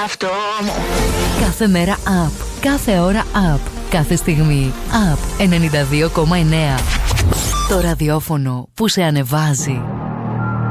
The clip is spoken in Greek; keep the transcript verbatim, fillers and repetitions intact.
εαυτό μου. Κάθε μέρα up, κάθε ώρα up, κάθε στιγμή up. ενενήντα δύο κόμμα εννέα. Το ραδιόφωνο που σε ανεβάζει.